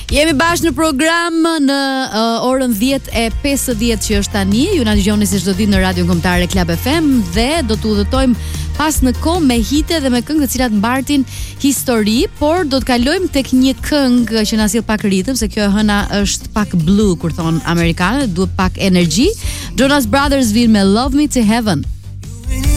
Jemi bashkë në program në orën 10:50 që është tani. Ju na dëgjoni si çdo ditë në Radion Kombëtare Club FM dhe do t'u udhëtojmë pas në kohë me hite dhe me këngë të cilat mbartin histori, por do të kalojmë tek një këngë që na sill pak ritëm, se kjo e hëna është pak blue kur thon amerikanët, duhet pak energji. Jonas Brothers vin me Love Me to Heaven.